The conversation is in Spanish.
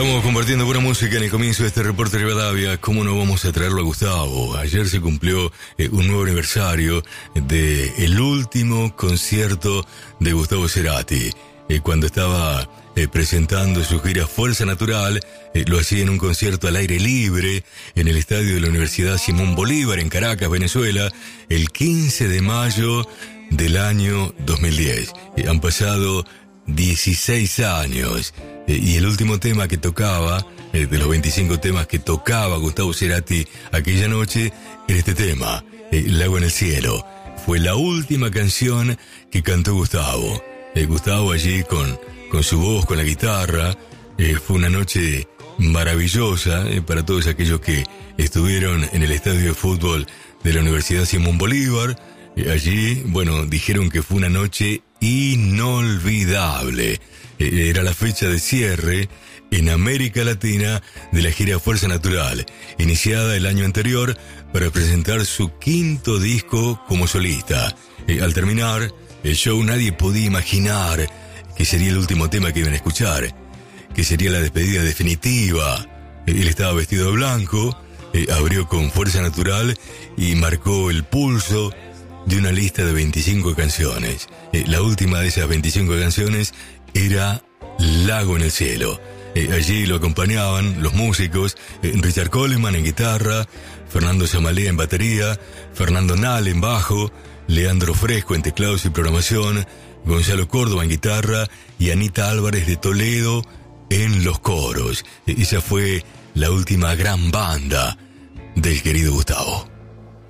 Estamos compartiendo buena música en el comienzo de este reporte de Rivadavia. ¿Cómo no vamos a traerlo a Gustavo? Ayer se cumplió un nuevo aniversario del último concierto de Gustavo Cerati. Cuando estaba presentando su gira Fuerza Natural, lo hacía en un concierto al aire libre en el estadio de la Universidad Simón Bolívar en Caracas, Venezuela, el 15 de mayo del año 2010. Han pasado 16 años. Y el último tema que tocaba, de los 25 temas que tocaba Gustavo Cerati aquella noche, era este tema, Lago en el Cielo. Fue la última canción que cantó Gustavo. Gustavo allí con su voz, con la guitarra. Fue una noche maravillosa para todos aquellos que estuvieron en el estadio de fútbol de la Universidad Simón Bolívar. Allí, bueno, dijeron que fue una noche inolvidable. Era la fecha de cierre en América Latina de la gira Fuerza Natural, iniciada el año anterior para presentar su quinto disco como solista. Al terminar el show, nadie podía imaginar que sería el último tema que iban a escuchar, que sería la despedida definitiva. Él estaba vestido de blanco, abrió con Fuerza Natural y marcó el pulso de una lista de 25 canciones. La última de esas 25 canciones era Lago en el Cielo. Allí lo acompañaban los músicos, Richard Coleman en guitarra, Fernando Zamalea en batería, Fernando Nal en bajo, Leandro Fresco en teclados y programación, Gonzalo Córdoba en guitarra y Anita Álvarez de Toledo en los coros. Esa fue la última gran banda del querido Gustavo.